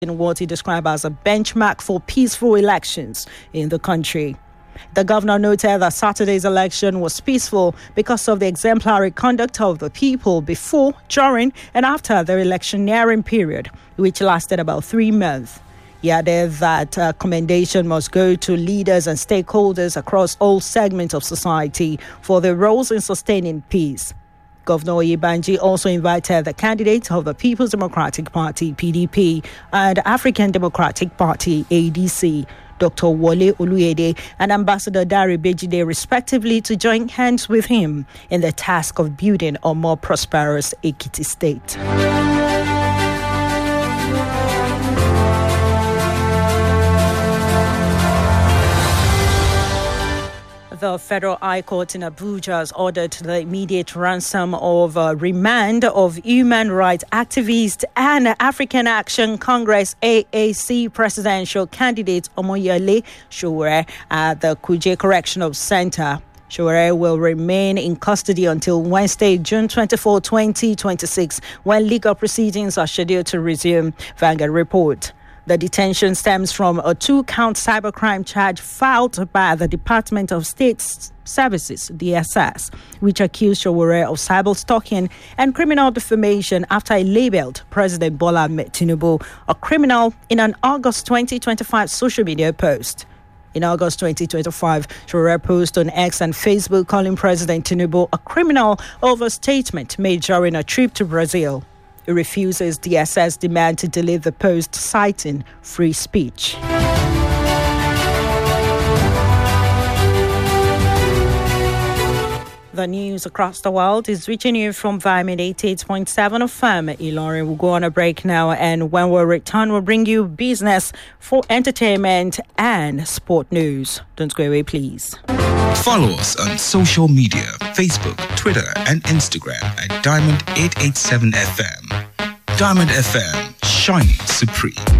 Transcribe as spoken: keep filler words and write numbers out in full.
in what he described as a benchmark for peaceful elections in the country. The governor noted that Saturday's election was peaceful because of the exemplary conduct of the people before, during, and after the electioneering period, which lasted about three months. He added that uh, commendation must go to leaders and stakeholders across all segments of society for their roles in sustaining peace. Governor Oyebanji also invited the candidates of the People's Democratic Party, P D P, and African Democratic Party, A D C, Doctor Wole Oluyede and Ambassador Dare Bejide, respectively, to join hands with him in the task of building a more prosperous Ekiti state. The Federal High Court in Abuja has ordered the immediate ransom of uh, remand of human rights activist and African Action Congress A A C presidential candidate Omoyele Sowore at the Kuje Correctional Center. Sowore will remain in custody until Wednesday, June twenty-fourth, twenty twenty-six, when legal proceedings are scheduled to resume. Vanguard report. The detention stems from a two-count cybercrime charge filed by the Department of State Services, D S S, which accused Sowore of cyber-stalking and criminal defamation after he labeled President Bola Ahmed Tinubu a criminal in an August twenty twenty-five social media post. In August twenty twenty-five, Sowore posted on X and Facebook calling President Tinubu a criminal over a statement made during a trip to Brazil. He refuses D S S demand to delete the post, citing free speech. The news across the world is reaching you from Vitamin eighty-eight point seven F M. Ilorin will go on a break now, and when we return, we'll bring you business, for entertainment, and sport news. Don't go away, please. Follow us on social media, Facebook, Twitter, and Instagram at Diamond eight eight seven F M. Diamond F M, shining supreme.